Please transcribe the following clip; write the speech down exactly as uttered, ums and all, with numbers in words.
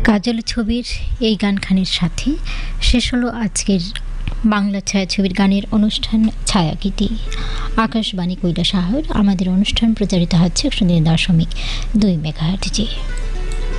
কাজল ছবির এই গানখানের সাথে শেষ হলো আজকের বাংলা ছায়াছবির গানের অনুষ্ঠান ছায়াগীতি। আকাশবাণী কৈলাসহর। আমাদের অনুষ্ঠান প্রচারিত হচ্ছে একশো তিন দশমিক দুই মেগাহার্টজে।